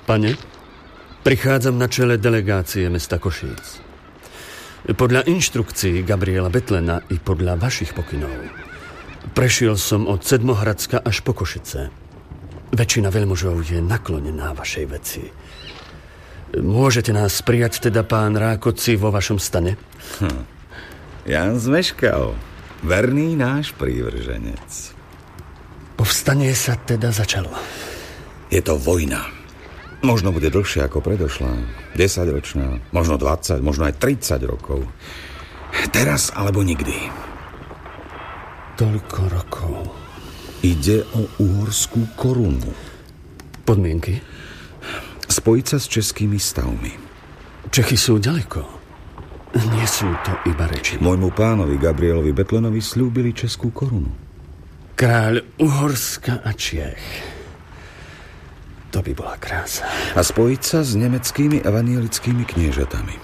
Pane, prichádzam na čele delegácie mesta Košíc. Podľa inštrukcií Gabriela Betlena i podľa vašich pokynov prešiel som od Sedmohradska až po Košice. Väčšina veľmožov je naklonená vašej veci. Môžete nás prijať teda, pán Rákóczi, vo vašom stane? Jan zmeškal. Verný náš prívrženec. Povstanie sa teda začalo. Je to vojna. Možno bude dlhšia ako predošlá. 10-ročná, možno 20, možno aj 30 rokov. Teraz alebo nikdy. Toľko rokov. Ide o uhorskú korunu. Podmienky? Spojiť sa s českými stavmi. Čechy sú ďaleko. Nie sú to iba reči. Môjmu pánovi Gabrielovi Betlenovi sľúbili českú korunu. Kráľ Uhorska a Čiech. To by bola krása. A spojiť sa s nemeckými evanielickými kniežatami.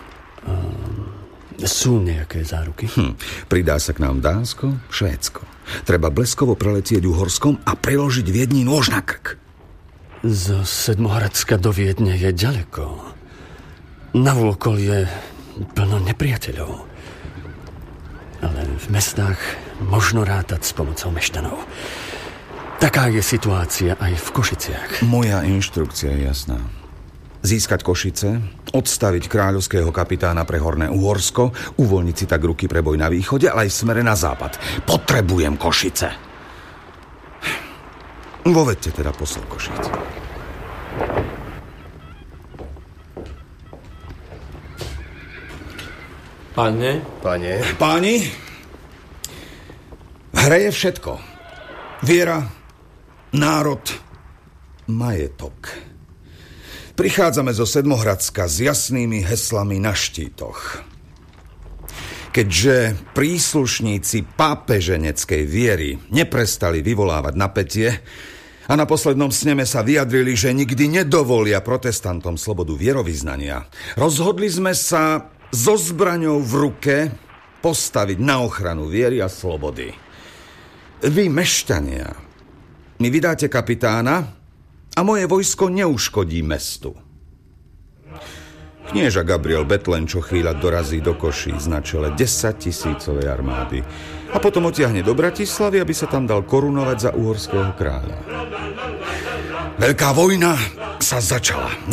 Sú nejaké záruky? Pridá sa k nám Dánsko, Švédsko. Treba bleskovo preletieť Uhorskom a priložiť Viedni nôž na krk. Zo Sedmohradska do Viedne je ďaleko. Navôkol je plno nepriateľov. Ale v mestách možno rátať s pomocou meštanov. Taká je situácia aj v Košiciach. Moja inštrukcia je jasná. Získať Košice, odstaviť kráľovského kapitána pre Horné Uhorsko, uvoľniť si tak ruky pre boj na východe, ale aj v smere na západ. Potrebujem Košice. Vovedte teda posol Košic. Pane? Páni, v hre je všetko. Viera, národ, majetok. Prichádzame zo Sedmohradska s jasnými heslami na štítoch. Keďže príslušníci pápeženeckej viery neprestali vyvolávať napätie a na poslednom sneme sa vyjadrili, že nikdy nedovolia protestantom slobodu vierovyznania, rozhodli sme sa so zbraňou v ruke postaviť na ochranu viery a slobody. Vy, mešťania, mi vydáte kapitána a moje vojsko neuškodí mestu. Knieža Gabriel Betlen čo chvíľa dorazí do Košíc na čele 10 000 armády a potom otiahne do Bratislavy, aby sa tam dal korunovať za uhorského kráľa. Veľká vojna sa začala.